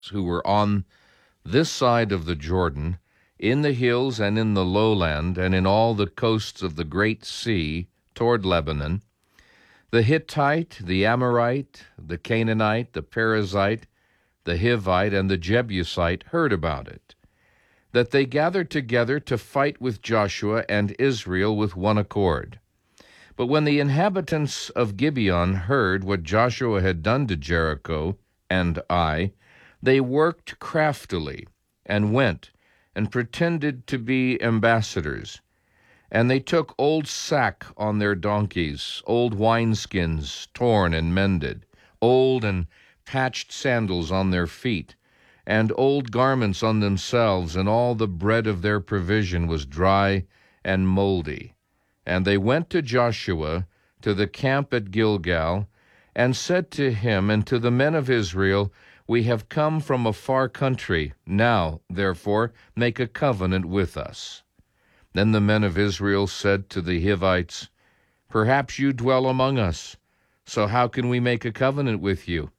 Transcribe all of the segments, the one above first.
who were on this side of the Jordan, in the hills and in the lowland, and in all the coasts of the great sea toward Lebanon, the Hittite, the Amorite, the Canaanite, the Perizzite, the Hivite, and the Jebusite heard about it, that they gathered together to fight with Joshua and Israel with one accord. But when the inhabitants of Gibeon heard what Joshua had done to Jericho and Ai, they worked craftily and went and pretended to be ambassadors. And they took old sack on their donkeys, old wineskins torn and mended, old and patched sandals on their feet, and old garments on themselves, and all the bread of their provision was dry and moldy. And they went to Joshua to the camp at Gilgal, and said to him and to the men of Israel, We have come from a far country. Now, therefore, make a covenant with us. Then the men of Israel said to the Hivites, Perhaps you dwell among us, so how can we make a covenant with you?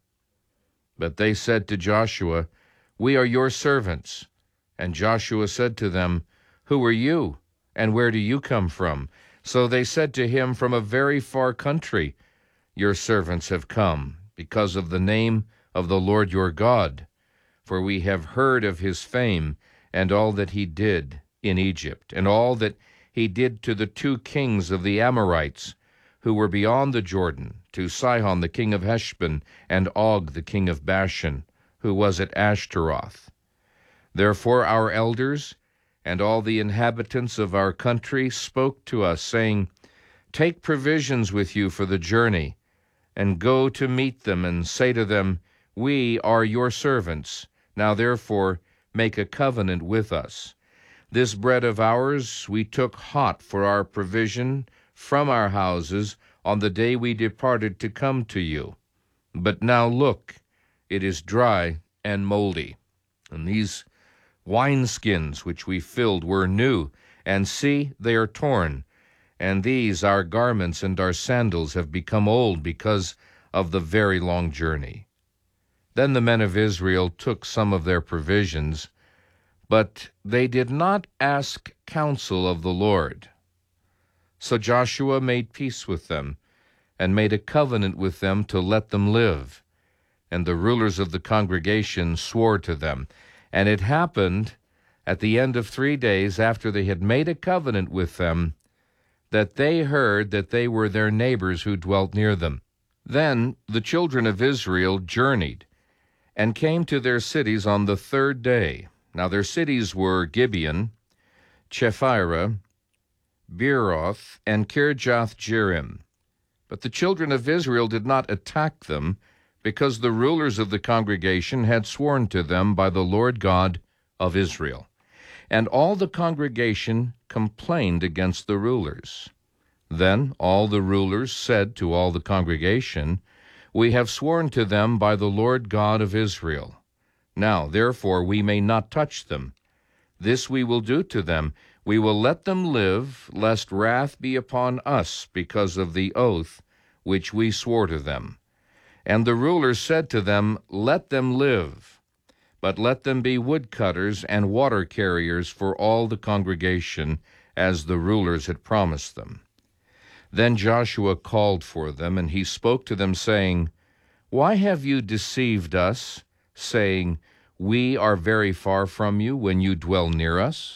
But they said to Joshua, We are your servants. And Joshua said to them, Who are you, and where do you come from? So they said to him, From a very far country your servants have come, because of the name of the Lord your God, for we have heard of his fame and all that he did in Egypt, and all that he did to the 2 kings of the Amorites, who were beyond the Jordan, to Sihon the king of Heshbon, and Og the king of Bashan, who was at Ashtaroth. Therefore our elders and all the inhabitants of our country spoke to us, saying, Take provisions with you for the journey, and go to meet them, and say to them, We are your servants. Now therefore make a covenant with us. This bread of ours we took hot for our provision from our houses on the day we departed to come to you. But now look, it is dry and moldy. And these wineskins which we filled were new, and see, they are torn. And these, our garments and our sandals, have become old because of the very long journey. Then the men of Israel took some of their provisions, but they did not ask counsel of the Lord. So Joshua made peace with them, and made a covenant with them to let them live. And the rulers of the congregation swore to them. And it happened at the end of 3 days after they had made a covenant with them, that they heard that they were their neighbors who dwelt near them. Then the children of Israel journeyed, and came to their cities on the 3rd day. Now their cities were Gibeon, Chephirah, Beeroth, and Kirjath-jearim. But the children of Israel did not attack them, because the rulers of the congregation had sworn to them by the Lord God of Israel. And all the congregation complained against the rulers. Then all the rulers said to all the congregation, We have sworn to them by the Lord God of Israel. Now, therefore, we may not touch them. This we will do to them. We will let them live, lest wrath be upon us because of the oath which we swore to them. And the rulers said to them, Let them live, but let them be woodcutters and water carriers for all the congregation, as the rulers had promised them. Then Joshua called for them, and he spoke to them, saying, Why have you deceived us, saying, We are very far from you when you dwell near us?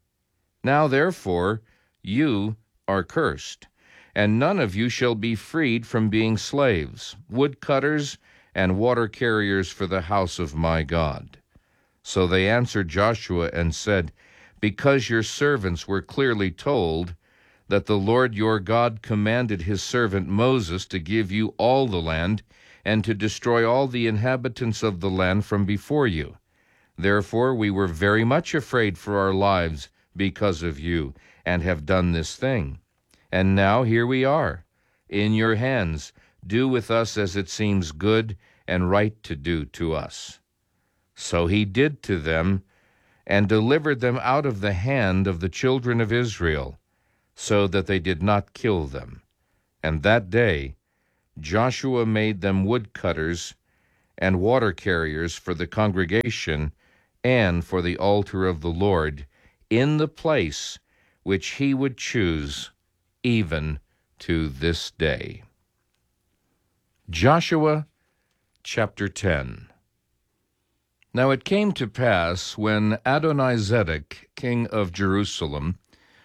Now therefore you are cursed, and none of you shall be freed from being slaves, woodcutters and water carriers for the house of my God. So they answered Joshua and said, Because your servants were clearly told that the Lord your God commanded his servant Moses to give you all the land, and to destroy all the inhabitants of the land from before you. Therefore we were very much afraid for our lives because of you, and have done this thing. And now here we are, in your hands. Do with us as it seems good and right to do to us. So he did to them, and delivered them out of the hand of the children of Israel, so that they did not kill them. And that day Joshua made them woodcutters and water carriers for the congregation and for the altar of the Lord in the place which he would choose, even to this day. Joshua chapter 10. Now it came to pass, when Adonizedek, king of Jerusalem,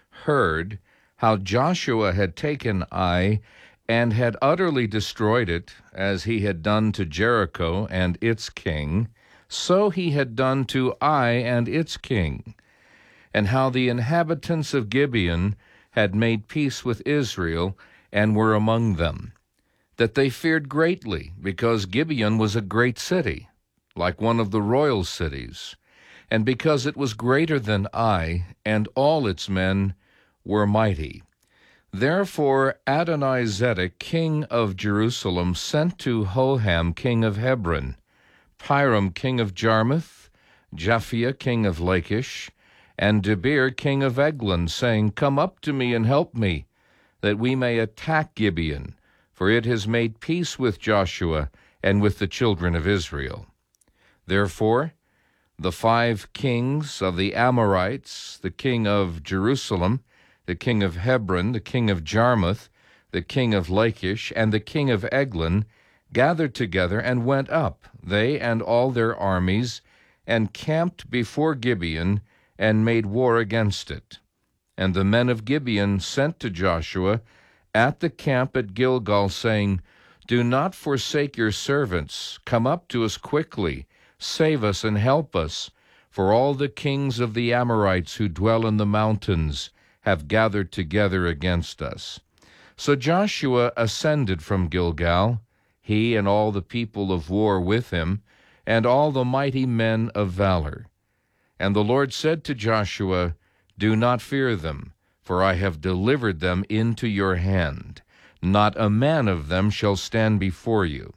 heard how Joshua had taken Ai and had utterly destroyed it, as he had done to Jericho and its king, so he had done to Ai and its king, and how the inhabitants of Gibeon had made peace with Israel and were among them, that they feared greatly, because Gibeon was a great city, like one of the royal cities, and because it was greater than Ai, and all its men were mighty. Therefore Adonizedek, king of Jerusalem, sent to Hoham, king of Hebron, Piram, king of Jarmuth, Japhia, king of Lachish, and Debir, king of Eglon, saying, Come up to me and help me, that we may attack Gibeon, for it has made peace with Joshua and with the children of Israel. Therefore the 5 kings of the Amorites, the king of Jerusalem, the king of Hebron, the king of Jarmuth, the king of Lachish, and the king of Eglon, gathered together and went up, they and all their armies, and camped before Gibeon, and made war against it. And the men of Gibeon sent to Joshua at the camp at Gilgal, saying, Do not forsake your servants. Come up to us quickly. Save us and help us. For all the kings of the Amorites who dwell in the mountains have gathered together against us. So Joshua ascended from Gilgal, he and all the people of war with him, and all the mighty men of valor. And the Lord said to Joshua, Do not fear them, for I have delivered them into your hand. Not a man of them shall stand before you.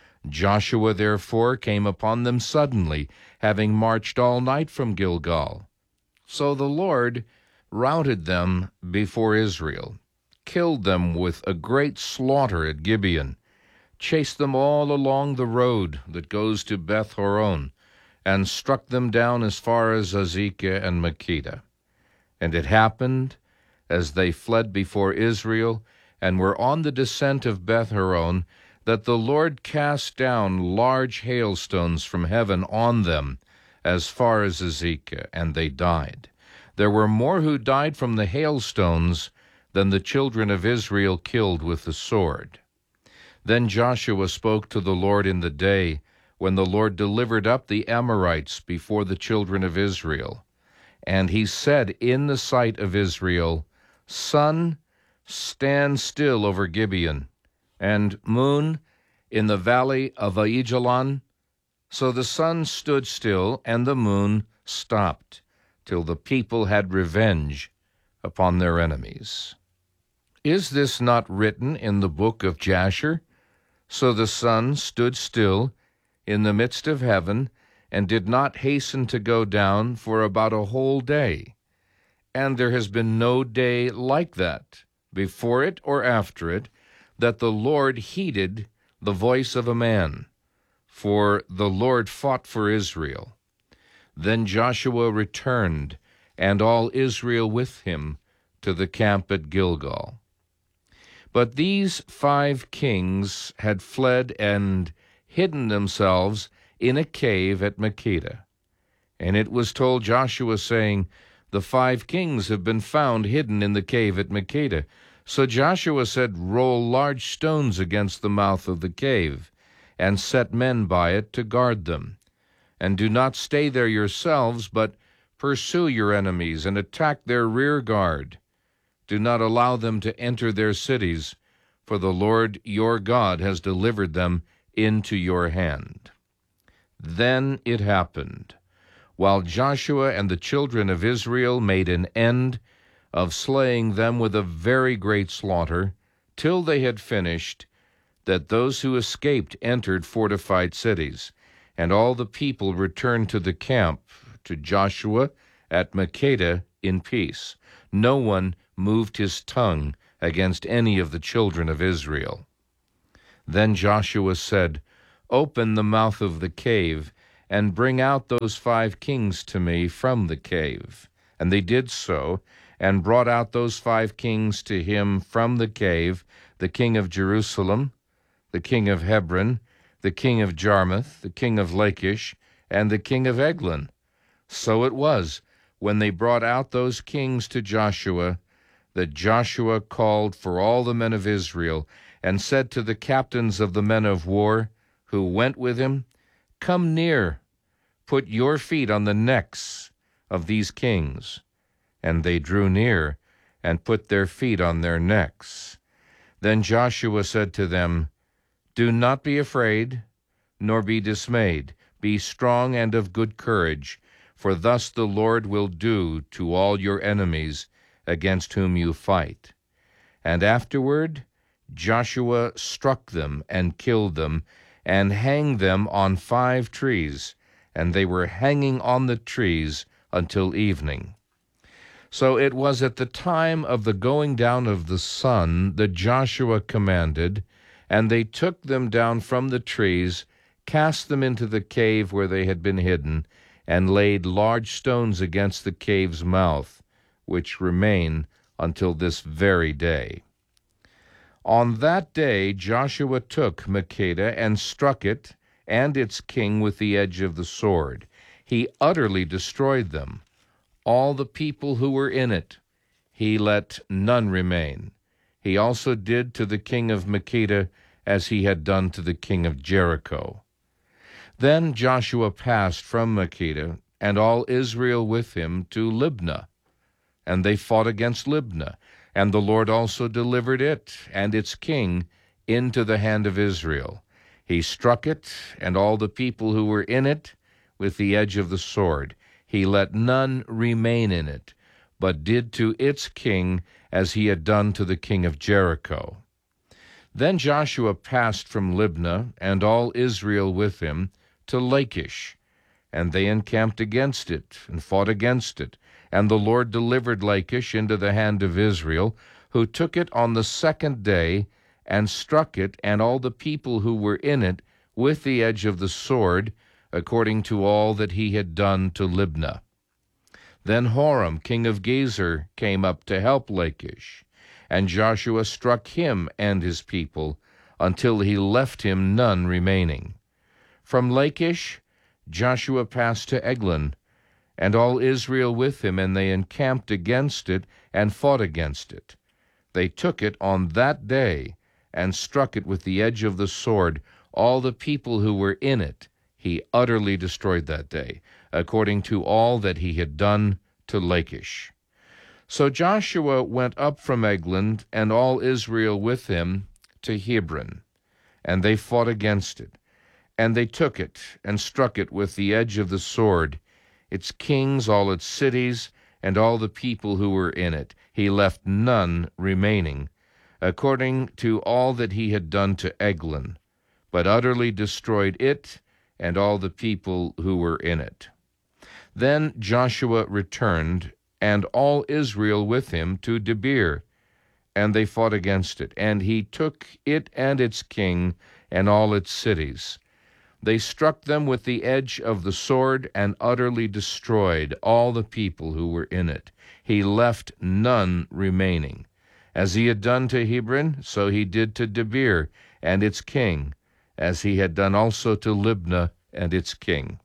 Joshua therefore came upon them suddenly, having marched all night from Gilgal. So the Lord routed them before Israel, killed them with a great slaughter at Gibeon, chased them all along the road that goes to Beth-horon, and struck them down as far as Azekah and Makkedah. And it happened, as they fled before Israel, and were on the descent of Beth-horon, that the Lord cast down large hailstones from heaven on them, as far as Azekah, and they died. There were more who died from the hailstones than the children of Israel killed with the sword. Then Joshua spoke to the Lord in the day when the Lord delivered up the Amorites before the children of Israel. And he said in the sight of Israel, Sun, stand still over Gibeon, and moon in the valley of Aijalon. So the sun stood still, and the moon stopped, till the people had revenge upon their enemies. Is this not written in the book of Jasher? So the sun stood still in the midst of heaven, and did not hasten to go down for about a whole day. And there has been no day like that, before it or after it, that the Lord heeded the voice of a man. For the Lord fought for Israel. Then Joshua returned, and all Israel with him, to the camp at Gilgal. But these 5 kings had fled and hidden themselves in a cave at Makkedah. And it was told Joshua, saying, The 5 kings have been found hidden in the cave at Makkedah. So Joshua said, Roll large stones against the mouth of the cave, and set men by it to guard them. And do not stay there yourselves, but pursue your enemies and attack their rear guard. Do not allow them to enter their cities, for the Lord your God has delivered them into your hand. Then it happened, while Joshua and the children of Israel made an end of slaying them with a very great slaughter, till they had finished, that those who escaped entered fortified cities, and all the people returned to the camp, to Joshua at Makkedah in peace. No one moved his tongue against any of the children of Israel. Then Joshua said, open the mouth of the cave, and bring out those 5 kings to me from the cave. And they did so, and brought out those 5 kings to him from the cave, the king of Jerusalem, the king of Hebron, the king of Jarmuth, the king of Lachish, and the king of Eglon. So it was, when they brought out those kings to Joshua, that Joshua called for all the men of Israel, and said to the captains of the men of war who went with him, "Come near, put your feet on the necks of these kings." And they drew near, and put their feet on their necks. Then Joshua said to them, "Do not be afraid, nor be dismayed. Be strong and of good courage, for thus the Lord will do to all your enemies against whom you fight." And afterward Joshua struck them and killed them, and hanged them on 5 trees, and they were hanging on the trees until evening. So it was at the time of the going down of the sun that Joshua commanded, and they took them down from the trees, cast them into the cave where they had been hidden, and laid large stones against the cave's mouth, which remain until this very day. On that day Joshua took Makkedah and struck it and its king with the edge of the sword. He utterly destroyed them. All the people who were in it, he let none remain. He also did to the king of Makkedah as he had done to the king of Jericho. Then Joshua passed from Makkedah, and all Israel with him, to Libnah. And they fought against Libnah, and the Lord also delivered it and its king into the hand of Israel. He struck it and all the people who were in it with the edge of the sword. He let none remain in it, but did to its king as he had done to the king of Jericho. Then Joshua passed from Libnah, and all Israel with him, to Lachish. And they encamped against it, and fought against it. And the Lord delivered Lachish into the hand of Israel, who took it on the 2nd day, and struck it and all the people who were in it with the edge of the sword, according to all that he had done to Libnah. Then Horam, king of Gezer, came up to help Lachish, and Joshua struck him and his people, until he left him none remaining. From Lachish Joshua passed to Eglon, and all Israel with him, and they encamped against it, and fought against it. They took it on that day, and struck it with the edge of the sword. All the people who were in it he utterly destroyed that day, according to all that he had done to Lachish. So Joshua went up from Eglon, and all Israel with him, to Hebron, and they fought against it. And they took it, and struck it with the edge of the sword, its kings, all its cities, and all the people who were in it. He left none remaining, according to all that he had done to Eglon, but utterly destroyed it and all the people who were in it. Then Joshua returned, and all Israel with him, to Debir, and they fought against it. And he took it and its king, and all its cities. They struck them with the edge of the sword, and utterly destroyed all the people who were in it. He left none remaining. As he had done to Hebron, so he did to Debir and its king, as he had done also to Libnah and its king.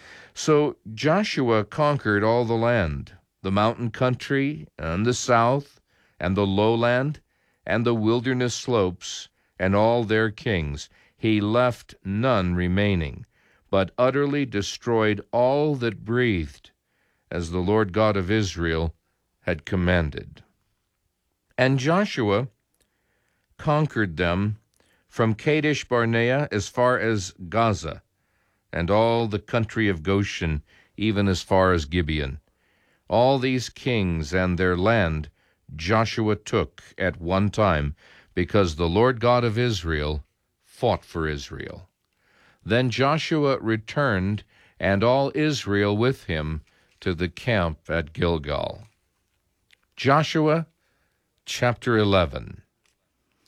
So Joshua conquered all the land, the mountain country, and the south, and the lowland, and the wilderness slopes, and all their kings. He left none remaining, but utterly destroyed all that breathed, as the Lord God of Israel had commanded. And Joshua conquered them from Kadesh Barnea as far as Gaza, and all the country of Goshen, even as far as Gibeon. All these kings and their land Joshua took at one time, because the Lord God of Israel fought for Israel. Then Joshua returned, and all Israel with him, to the camp at Gilgal. Joshua chapter 11.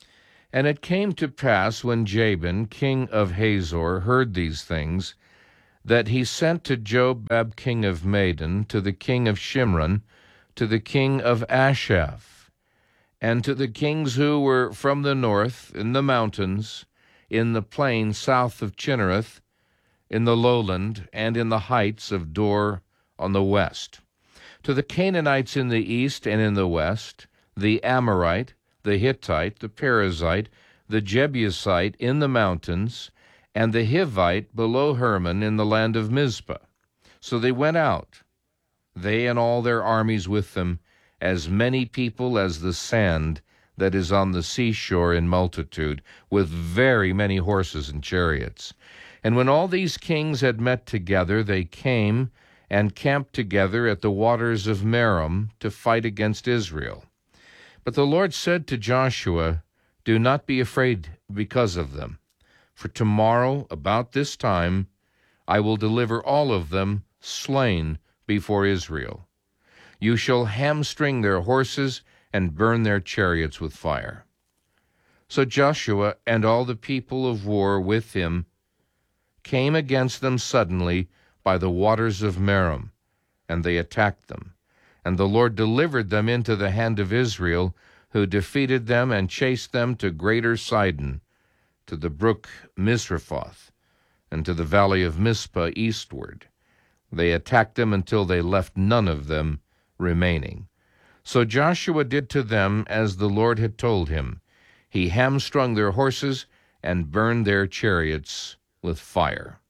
And it came to pass, when Jabin, king of Hazor, heard these things, that he sent to Jobab, king of Madon, to the king of Shimron, to the king of Ashaph, and to the kings who were from the north, in the mountains, in the plain south of Chinnereth, in the lowland, and in the heights of Dor on the west, to the Canaanites in the east and in the west, the Amorite, the Hittite, the Perizzite, the Jebusite in the mountains, and the Hivite below Hermon in the land of Mizpah. So they went out, they and all their armies with them, as many people as the sand that is on the seashore in multitude, with very many horses and chariots. And when all these kings had met together, they came and camped together at the waters of Merom to fight against Israel. But the Lord said to Joshua, "Do not be afraid because of them, for tomorrow about this time I will deliver all of them slain before Israel. You shall hamstring their horses and burn their chariots with fire." So Joshua and all the people of war with him came against them suddenly by the waters of Merom, and they attacked them. And the Lord delivered them into the hand of Israel, who defeated them and chased them to Greater Sidon, to the brook Misrephoth, and to the valley of Mizpah eastward. They attacked them until they left none of them remaining. So Joshua did to them as the Lord had told him. He hamstrung their horses and burned their chariots with fire.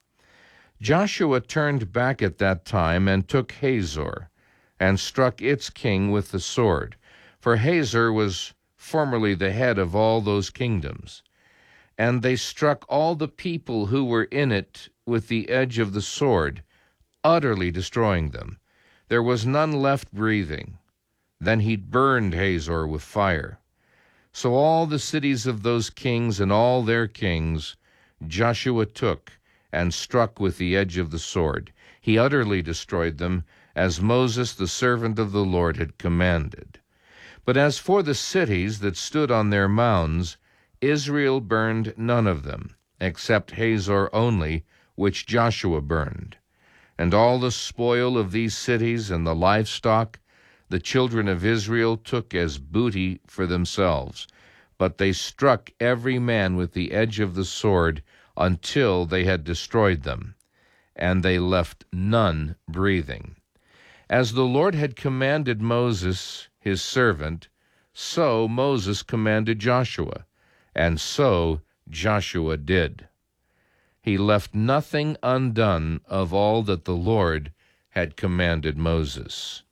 Joshua turned back at that time and took Hazor, and struck its king with the sword, for Hazor was formerly the head of all those kingdoms. And they struck all the people who were in it with the edge of the sword, utterly destroying them. There was none left breathing. Then he burned Hazor with fire. So all the cities of those kings and all their kings Joshua took and struck with the edge of the sword. He utterly destroyed them, as Moses the servant of the Lord had commanded. But as for the cities that stood on their mounds, Israel burned none of them, except Hazor only, which Joshua burned. And all the spoil of these cities and the livestock the children of Israel took as booty for themselves, but they struck every man with the edge of the sword until they had destroyed them, and they left none breathing. As the Lord had commanded Moses, his servant, so Moses commanded Joshua, and so Joshua did. He left nothing undone of all that the Lord had commanded Moses.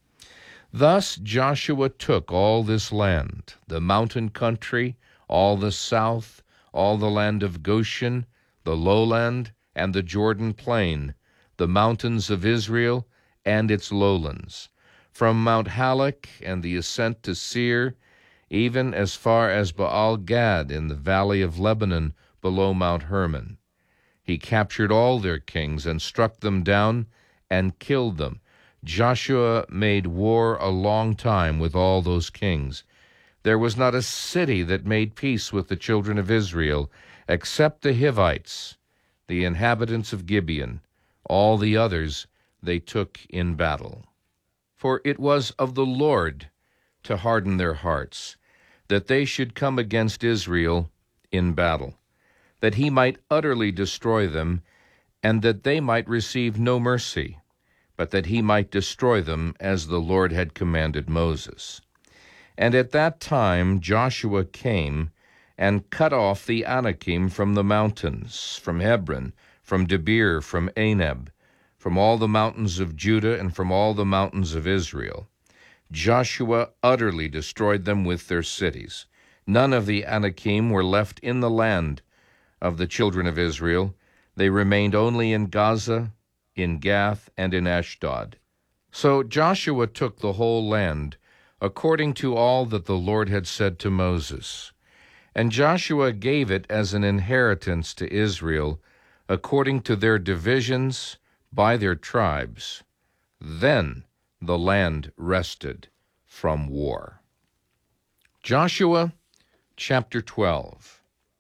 Thus Joshua took all this land, the mountain country, all the south, all the land of Goshen, the lowland, and the Jordan plain, the mountains of Israel, and its lowlands, from Mount Halak and the ascent to Seir, even as far as Baal-Gad in the valley of Lebanon below Mount Hermon. He captured all their kings and struck them down and killed them. Joshua made war a long time with all those kings. There was not a city that made peace with the children of Israel, except the Hivites, the inhabitants of Gibeon. All the others they took in battle. For it was of the Lord to harden their hearts, that they should come against Israel in battle, that he might utterly destroy them, and that they might receive no mercy, but that he might destroy them as the Lord had commanded Moses. And at that time Joshua came and cut off the Anakim from the mountains, from Hebron, from Debir, from Anab, from all the mountains of Judah, and from all the mountains of Israel. Joshua utterly destroyed them with their cities. None of the Anakim were left in the land of the children of Israel. They remained only in Gaza, in Gath, and in Ashdod. So Joshua took the whole land, according to all that the Lord had said to Moses. And Joshua gave it as an inheritance to Israel, according to their divisions by their tribes. Then the land rested from war. Joshua chapter 12.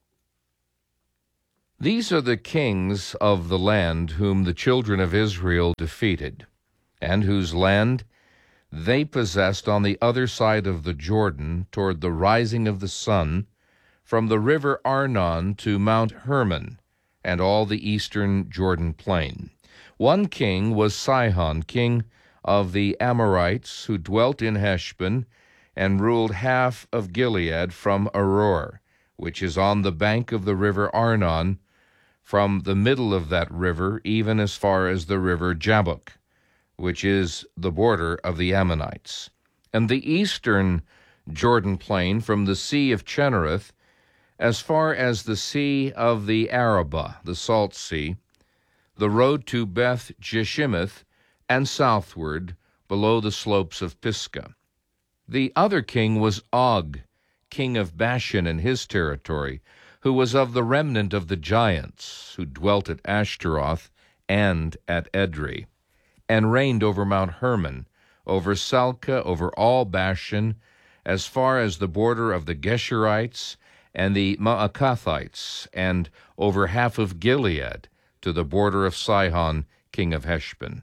These are the kings of the land whom the children of Israel defeated, and whose land they possessed on the other side of the Jordan toward the rising of the sun, from the river Arnon to Mount Hermon, and all the eastern Jordan plain. One king was Sihon, king of the Amorites, who dwelt in Heshbon, and ruled half of Gilead from Aroer, which is on the bank of the river Arnon, from the middle of that river even as far as the river Jabbok, which is the border of the Ammonites. And the eastern Jordan plain from the sea of Chinnereth as far as the sea of the Arabah, the Salt Sea, the road to Beth Jeshimoth, and southward below the slopes of Pisgah. The other king was Og, king of Bashan and his territory, who was of the remnant of the giants, who dwelt at Ashtaroth and at Edrei, and reigned over Mount Hermon, over Salcah, over all Bashan, as far as the border of the Geshurites and the Maacathites, and over half of Gilead, to the border of Sihon, king of Heshbon.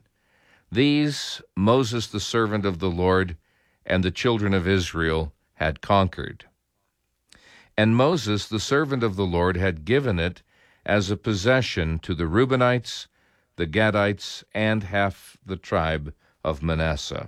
These Moses the servant of the Lord and the children of Israel had conquered. And Moses the servant of the Lord had given it as a possession to the Reubenites, the Gadites, and half the tribe of Manasseh.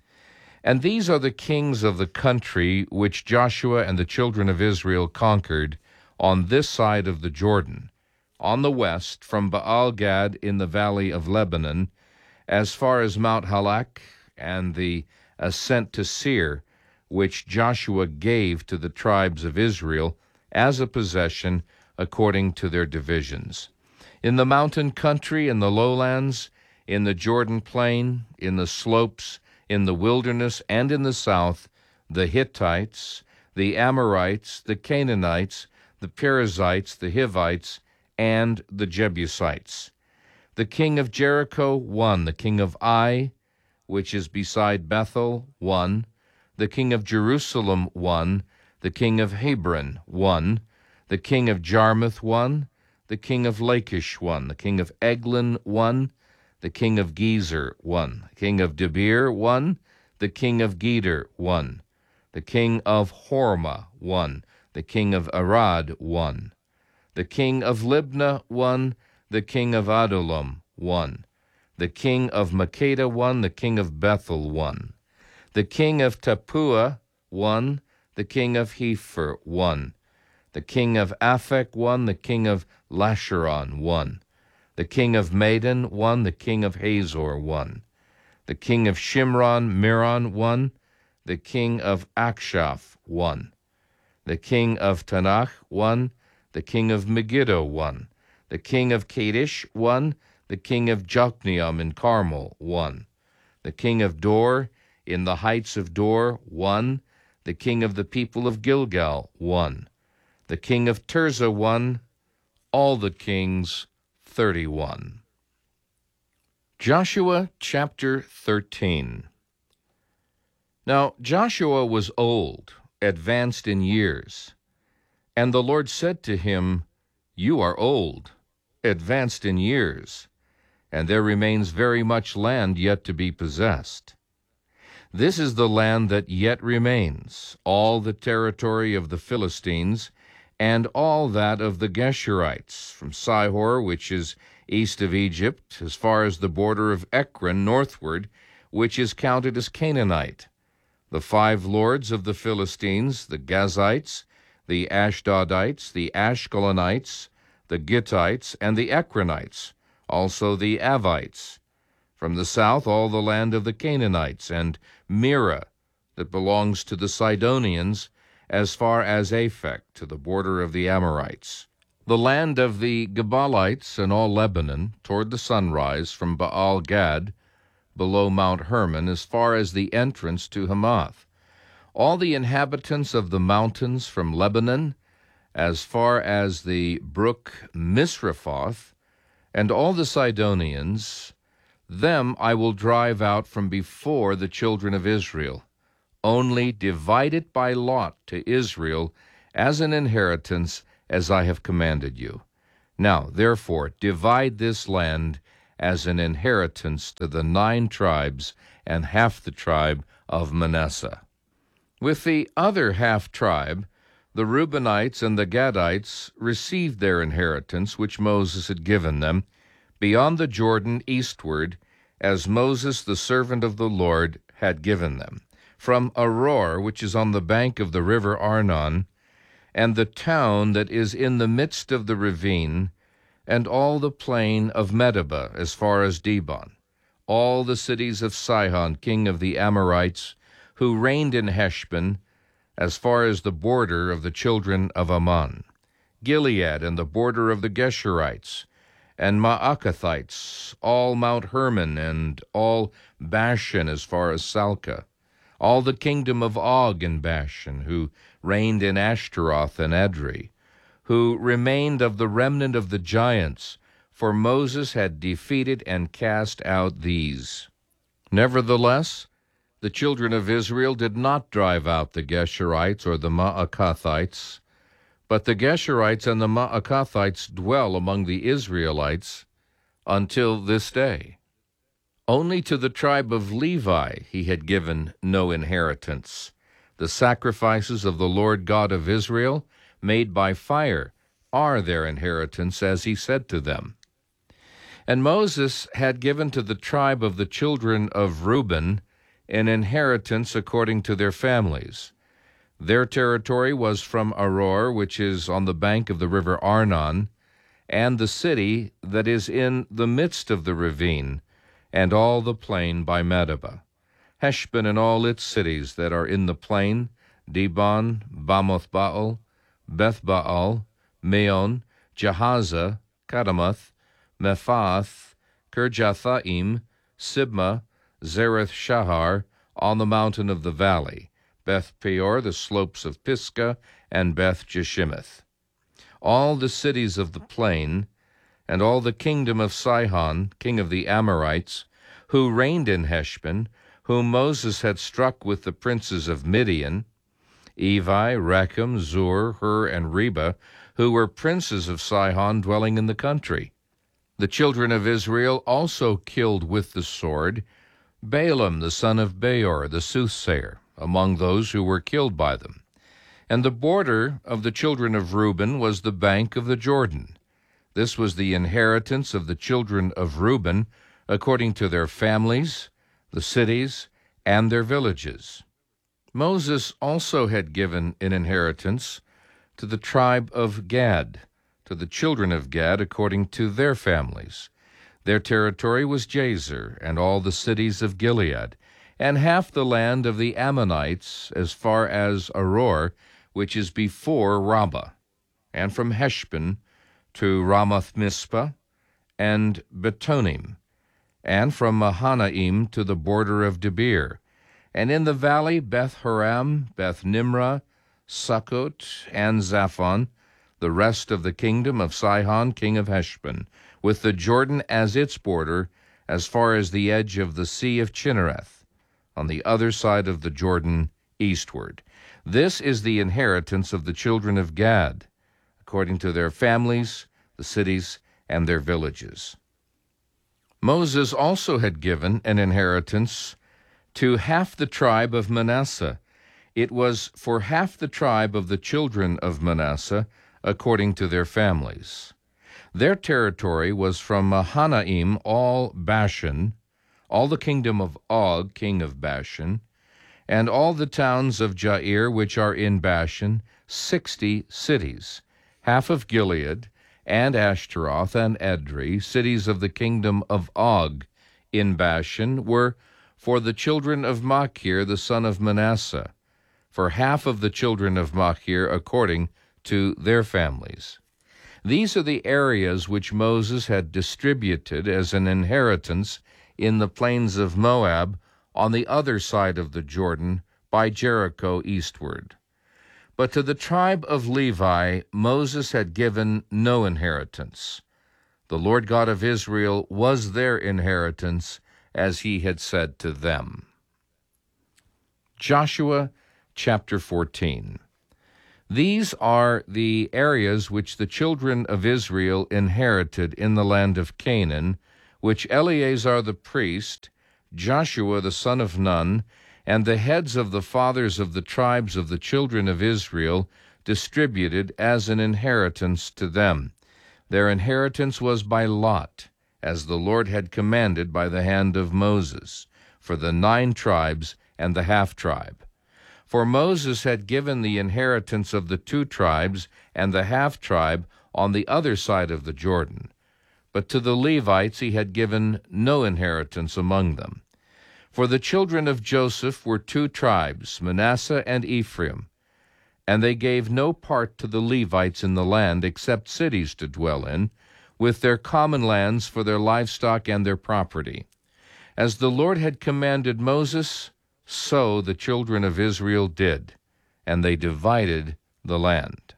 And these are the kings of the country which Joshua and the children of Israel conquered on this side of the Jordan, on the west from Baal-Gad in the valley of Lebanon, as far as Mount Halak and the ascent to Seir, which Joshua gave to the tribes of Israel as a possession according to their divisions. In the mountain country, in the lowlands, in the Jordan plain, in the slopes, in the wilderness, and in the south, the Hittites, the Amorites, the Canaanites, the Perizzites, the Hivites, and the Jebusites. The king of Jericho won, the king of Ai, which is beside Bethel, won, the king of Jerusalem won, the king of Hebron won, the king of Jarmuth won, the king of Lachish won, the king of Eglon won, the king of Gezer won, the king of Debir won, the king of Geder won, the king of Hormah won, the king of Arad won, the king of Libnah won, the king of Adullam won, the king of Makkedah won, the king of Bethel won, the king of Tappuah won, the king of Hepher won, the king of Aphek won, the king of Lasharon won, the king of Madon won, the king of Hazor won, the king of Shimron Miron won, the king of Akshaph won, the king of Tanach won, the king of Megiddo won, the king of Kadesh won, the king of Jokneam in Carmel won, the king of Dor in the heights of Dor won, the king of the people of Gilgal won, the king of Tirzah won, all the kings 31. Joshua chapter 13. Now Joshua was old, advanced in years, and the Lord said to him, You are old, advanced in years, and there remains very much land yet to be possessed. This is the land that yet remains, all the territory of the Philistines, and all that of the Geshurites, from Sihor, which is east of Egypt, as far as the border of Ekron northward, which is counted as Canaanite. The 5 lords of the Philistines, the Gazites, the Ashdodites, the Ashkelonites, the Gittites, and the Ekronites, also the Avites. From the south, all the land of the Canaanites, and Mira, that belongs to the Sidonians, as far as Aphek, to the border of the Amorites. The land of the Gebalites and all Lebanon, toward the sunrise, from Baal-Gad, below Mount Hermon, as far as the entrance to Hamath. All the inhabitants of the mountains from Lebanon, as far as the brook Misrephoth, and all the Sidonians, them I will drive out from before the children of Israel. Only divide it by lot to Israel as an inheritance, as I have commanded you. Now, therefore, divide this land as an inheritance to the 9 tribes and half the tribe of Manasseh. With the other half tribe, the Reubenites and the Gadites received their inheritance, which Moses had given them, beyond the Jordan eastward, as Moses, the servant of the Lord, had given them, from Aroer, which is on the bank of the river Arnon, and the town that is in the midst of the ravine, and all the plain of Medeba, as far as Dibon, all the cities of Sihon, king of the Amorites, who reigned in Heshbon, as far as the border of the children of Ammon, Gilead and the border of the Geshurites, and Maacathites, all Mount Hermon, and all Bashan as far as Salcah, all the kingdom of Og in Bashan, who reigned in Ashtaroth and Edrei, who remained of the remnant of the giants, for Moses had defeated and cast out these. Nevertheless, the children of Israel did not drive out the Geshurites or the Maacathites, but the Geshurites and the Maacathites dwell among the Israelites until this day. Only to the tribe of Levi he had given no inheritance. The sacrifices of the Lord God of Israel, made by fire, are their inheritance, as he said to them. And Moses had given to the tribe of the children of Reuben an inheritance according to their families. Their territory was from Aroer, which is on the bank of the river Arnon, and the city that is in the midst of the ravine, and all the plain by Medeba, Heshbon and all its cities that are in the plain, Dibon, Bamoth Baal, Beth Baal, Meon, Jahaza, Kadamoth, Mephath, Kirjathaim, Sibma, Zereth Shahar, on the mountain of the valley, Beth Peor, the slopes of Pisgah, and Beth Jeshimoth. All the cities of the plain, and all the kingdom of Sihon, king of the Amorites, who reigned in Heshbon, whom Moses had struck with the princes of Midian, Evi, Rechem, Zur, Hur, and Reba, who were princes of Sihon dwelling in the country. The children of Israel also killed with the sword Balaam the son of Beor, the soothsayer, among those who were killed by them. And the border of the children of Reuben was the bank of the Jordan. This was the inheritance of the children of Reuben, according to their families, the cities, and their villages. Moses also had given an inheritance to the tribe of Gad, to the children of Gad according to their families. Their territory was Jazer, and all the cities of Gilead, and half the land of the Ammonites as far as Aroer, which is before Rabbah, and from Heshbon to Ramath Mizpah and Betonim, and from Mahanaim to the border of Debir, and in the valley Beth Haram, Beth Nimrah, Sukkot, and Zaphon, the rest of the kingdom of Sihon, king of Heshbon, with the Jordan as its border, as far as the edge of the Sea of Chinnereth, on the other side of the Jordan eastward. This is the inheritance of the children of Gad, according to their families, the cities, and their villages. Moses also had given an inheritance to half the tribe of Manasseh. It was for half the tribe of the children of Manasseh, according to their families. Their territory was from Mahanaim, all Bashan, all the kingdom of Og, king of Bashan, and all the towns of Jair, which are in Bashan, 60 cities, half of Gilead, and Ashtaroth and Edrei, cities of the kingdom of Og in Bashan, were for the children of Machir, the son of Manasseh, for half of the children of Machir according to their families. These are the areas which Moses had distributed as an inheritance in the plains of Moab on the other side of the Jordan by Jericho eastward. But to the tribe of Levi Moses had given no inheritance. The Lord God of Israel was their inheritance, as he had said to them. Joshua chapter 14. These are the areas which the children of Israel inherited in the land of Canaan, which Eleazar the priest, Joshua the son of Nun, and the heads of the fathers of the tribes of the children of Israel distributed as an inheritance to them. Their inheritance was by lot, as the Lord had commanded by the hand of Moses, for the 9 tribes and the half-tribe. For Moses had given the inheritance of the 2 tribes and the half-tribe on the other side of the Jordan. But to the Levites he had given no inheritance among them. For the children of Joseph were 2 tribes, Manasseh and Ephraim, and they gave no part to the Levites in the land except cities to dwell in, with their common lands for their livestock and their property. As the Lord had commanded Moses, so the children of Israel did, and they divided the land.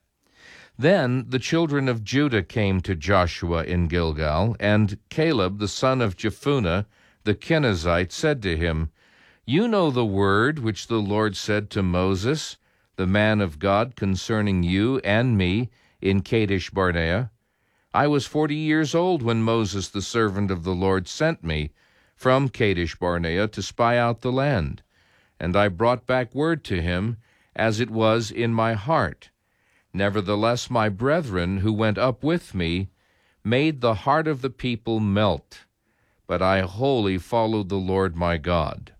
Then the children of Judah came to Joshua in Gilgal, and Caleb the son of Jephunneh the Kenizzite said to him, You know the word which the Lord said to Moses, the man of God, concerning you and me in Kadesh Barnea. I was 40 years old when Moses the servant of the Lord sent me from Kadesh Barnea to spy out the land, and I brought back word to him as it was in my heart. Nevertheless my brethren who went up with me made the heart of the people melt, but I wholly followed the Lord my God.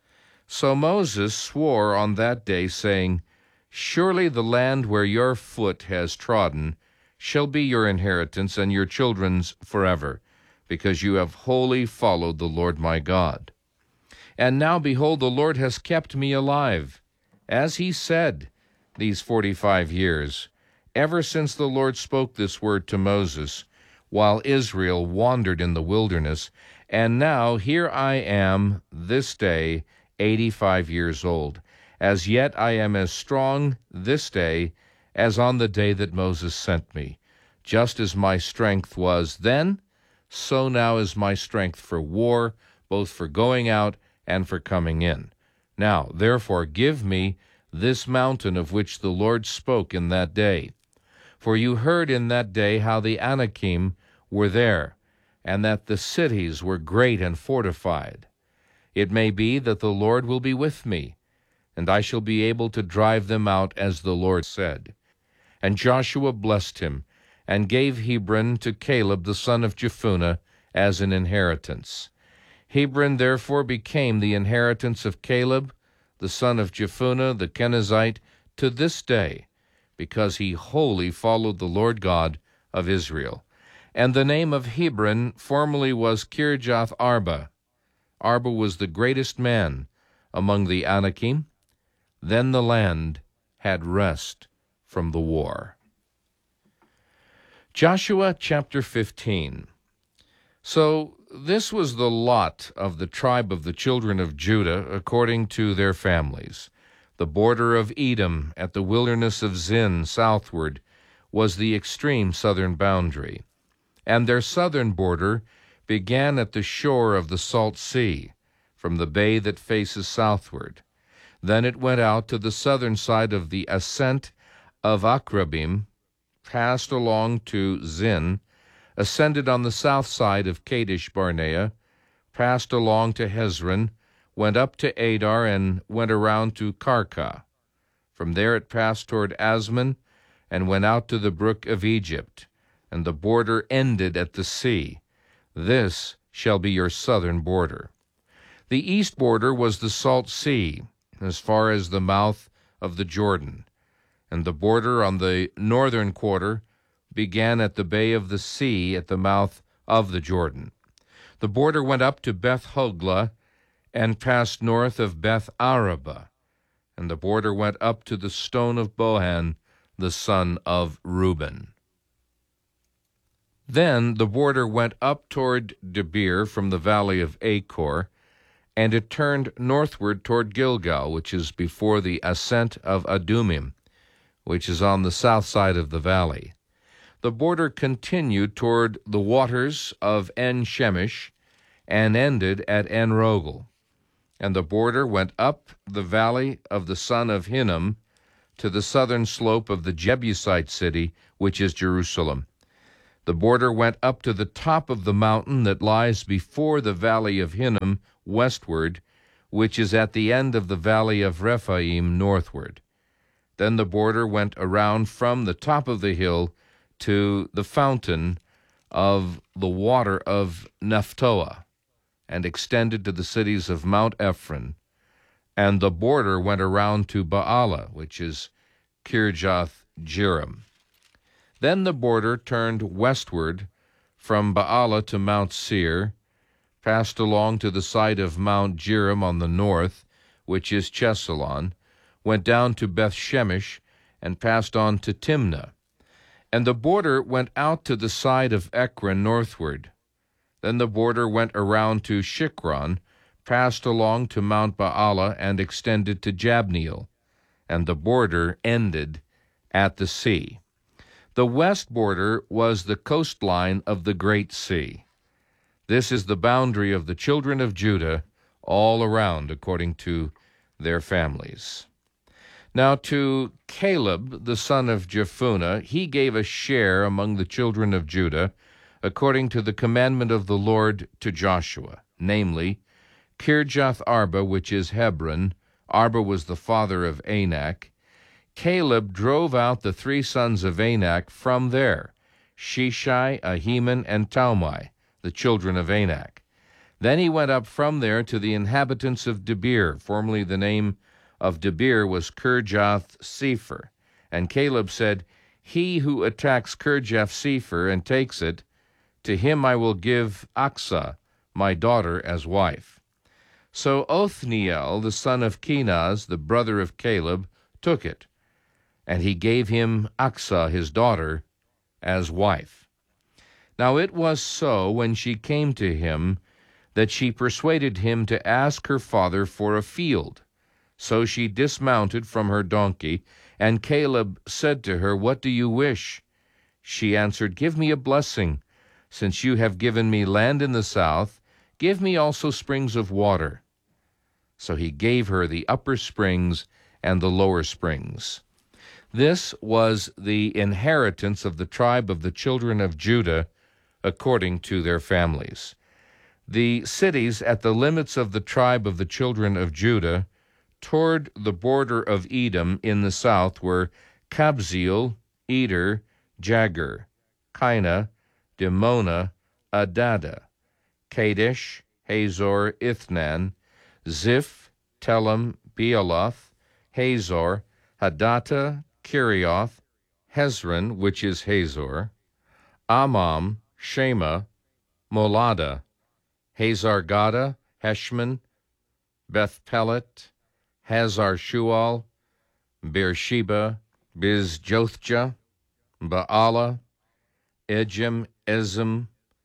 So Moses swore on that day, saying, Surely the land where your foot has trodden shall be your inheritance and your children's forever, because you have wholly followed the Lord my God. And now, behold, the Lord has kept me alive, as he said, these 45 years, ever since the Lord spoke this word to Moses, while Israel wandered in the wilderness. And now here I am this day, 85 years old. As yet I am as strong this day as on the day that Moses sent me. Just as my strength was then, so now is my strength for war, both for going out and for coming in. Now, therefore, give me this mountain of which the Lord spoke in that day. For you heard in that day how the Anakim were there, and that the cities were great and fortified. It may be that the Lord will be with me, and I shall be able to drive them out as the Lord said. And Joshua blessed him, and gave Hebron to Caleb the son of Jephunneh as an inheritance. Hebron therefore became the inheritance of Caleb the son of Jephunneh the Kenizzite to this day, because he wholly followed the Lord God of Israel. And the name of Hebron formerly was Kirjath Arba. Arba was the greatest man among the Anakim. Then the land had rest from the war. Joshua chapter 15. So this was the lot of the tribe of the children of Judah according to their families. The border of Edom at the wilderness of Zin southward was the extreme southern boundary, and their southern border began at the shore of the Salt Sea, from the bay that faces southward. Then it went out to the southern side of the ascent of Akrabim, passed along to Zin, ascended on the south side of Kadesh Barnea, passed along to Hezron, went up to Adar, and went around to Karka. From there it passed toward Asmon, and went out to the brook of Egypt, and the border ended at the sea. This shall be your southern border. The east border was the Salt Sea, as far as the mouth of the Jordan, and the border on the northern quarter began at the bay of the sea at the mouth of the Jordan. The border went up to Beth Hoglah and passed north of Beth Araba, and the border went up to the stone of Bohan, the son of Reuben. Then the border went up toward Debir from the valley of Achor, and it turned northward toward Gilgal, which is before the ascent of Adumim, which is on the south side of the valley. The border continued toward the waters of En-Shemesh and ended at En-Rogel. And the border went up the valley of the son of Hinnom to the southern slope of the Jebusite city, which is Jerusalem. The border went up to the top of the mountain that lies before the valley of Hinnom westward, which is at the end of the valley of Rephaim northward. Then the border went around from the top of the hill to the fountain of the water of Nephtoah, and extended to the cities of Mount Ephron. And the border went around to Baalah, which is Kirjath Jearim. Then the border turned westward from Baalah to Mount Seir, passed along to the side of Mount Jearim on the north, which is Chesalon, went down to Beth-Shemesh, and passed on to Timnah. And the border went out to the side of Ekron northward. Then the border went around to Shikron, passed along to Mount Baalah, and extended to Jabneel. And the border ended at the sea. The west border was the coastline of the Great Sea. This is the boundary of the children of Judah all around, according to their families. Now to Caleb, the son of Jephunneh, he gave a share among the children of Judah, according to the commandment of the Lord to Joshua, namely, Kirjath Arba, which is Hebron. Arba was the father of Anak. Caleb drove out the three sons of Anak from there, Sheshai, Ahiman, and Talmai, the children of Anak. Then he went up from there to the inhabitants of Debir. Formerly the name of Debir was Kirjath Sepher. And Caleb said, He who attacks Kirjath Sepher and takes it, to him I will give Aksah, my daughter, as wife. So Othniel, the son of Kenaz, the brother of Caleb, took it, and he gave him Aksah, his daughter, as wife. Now it was so, when she came to him, that she persuaded him to ask her father for a field. So she dismounted from her donkey, and Caleb said to her, What do you wish? She answered, Give me a blessing. Since you have given me land in the south, give me also springs of water. So he gave her the upper springs and the lower springs. This was the inheritance of the tribe of the children of Judah, according to their families. The cities at the limits of the tribe of the children of Judah, toward the border of Edom in the south, were Kabzeel, Eder, Jagur, Kainah, Dimona, Adada, Kadesh, Hazor, Ithnan, Ziph, Telem, Bealoth, Hazor, Hadattah, Kerioth, Hezron, which is Hazor, Amam, Shema, Molada, Hazar-Gada, Heshmon, Beth-Pelet, Hazar-Shual, Beersheba, Bizjothjah, Baalah, Ejim, Ezim,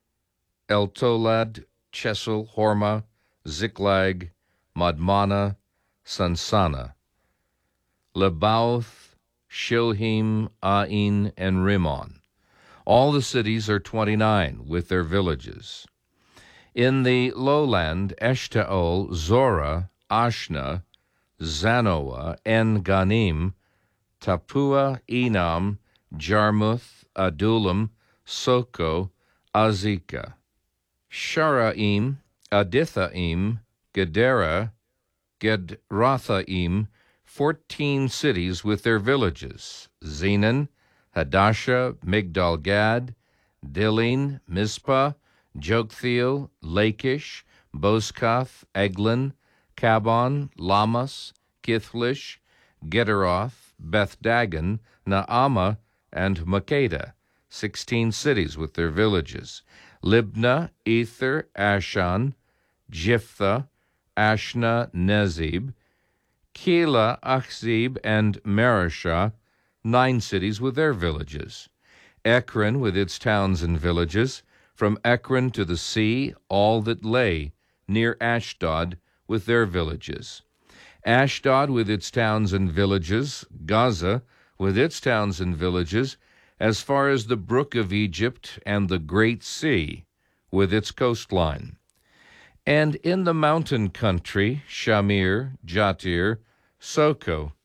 Eltolad, Chesel, Hormah, Ziklag, Madmana, Sansana, Lebaoth, Shilhim, Ain, and Rimmon. All the cities are 29, with their villages. In the lowland, Eshtaol, Zorah, Ashna, Zanoah, En-Ganim, Tapua, Enam, Jarmuth, Adullam, Soko, Azekah, Sharaim, Adithaim, Gedera, Gedrathaim, 14 cities with their villages, Zenan, Hadasha, Migdal-Gad, Dilin, Mizpah, Joktheel, Lachish, Bozkath, Eglon, Kabon, Lamas, Kithlish, Gederoth, Beth-Dagon, Naamah, and Makkedah, 16 cities with their villages, Libnah, Ether, Ashan, Jephthah, Ashna, Nezib, Keilah, Achzib, and Mareshah, 9 cities with their villages, Ekron with its towns and villages, from Ekron to the sea, all that lay near Ashdod with their villages, Ashdod with its towns and villages, Gaza with its towns and villages, as far as the brook of Egypt and the great sea with its coastline. And in the mountain country, Shamir, Jatir, Soko,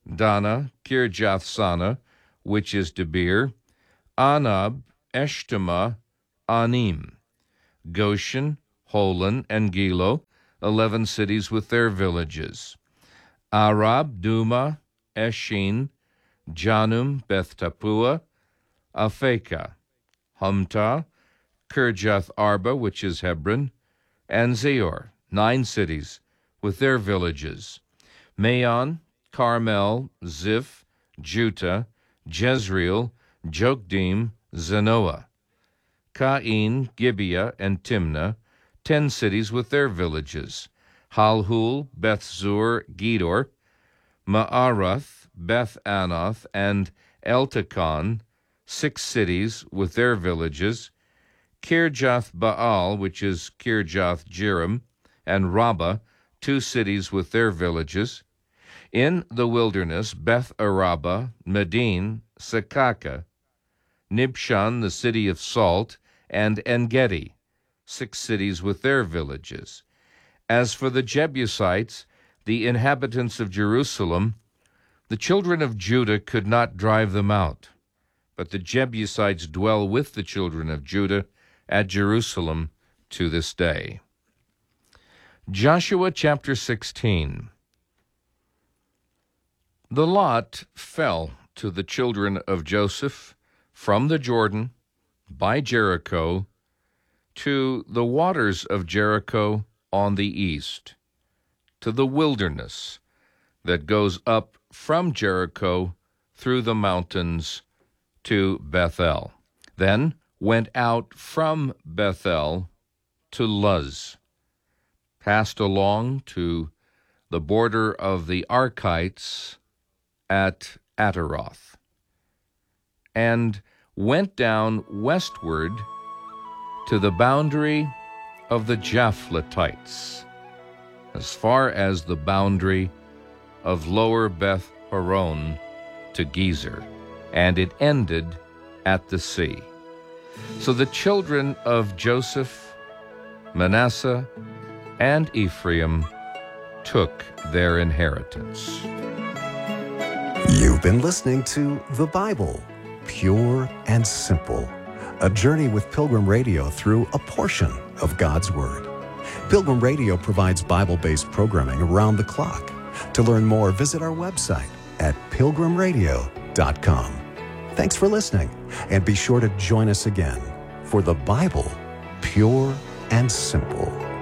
Dana, Kirjath-Sana, which is Debir, Anab, Eshtemoa, Anim, Goshen, Holon, and Gilo, 11 cities with their villages. Arab, Duma, Eshin, Janum, Beth Tapua, Aphekah, Humta, Kirjath Arba, which is Hebron, and Zior, 9 cities with their villages. Maon, Carmel, Ziph, Juta, Jezreel, Jokdeam, Zanoah. Cain, Gibeah, and Timnah, 10 cities with their villages. Halhul, Beth-zur, Gedor, Ma'arath, Beth-Anoth, and Eltekon, 6 cities with their villages. Kirjath-Baal, which is Kirjath-Jearim, and Rabbah, 2 cities with their villages. In the wilderness, Beth-Araba, Medin, Sekaka, Nibshan, the city of salt, and En-Gedi, 6 cities with their villages. As for the Jebusites, the inhabitants of Jerusalem, the children of Judah could not drive them out, but the Jebusites dwell with the children of Judah at Jerusalem to this day. Joshua chapter 16. The lot fell to the children of Joseph from the Jordan by Jericho to the waters of Jericho on the east, to the wilderness that goes up from Jericho through the mountains to Bethel, then went out from Bethel to Luz, passed along to the border of the Archites at Ataroth, and went down westward to the boundary of the Japhletites, as far as the boundary of lower Beth Horon to Gezer, and it ended at the sea. So the children of Joseph, Manasseh, and Ephraim took their inheritance. You've been listening to The Bible, Pure and Simple, a journey with Pilgrim Radio through a portion of God's Word. Pilgrim Radio provides Bible-based programming around the clock. To learn more, visit our website at pilgrimradio.com. Thanks for listening, and be sure to join us again for The Bible, Pure and Simple.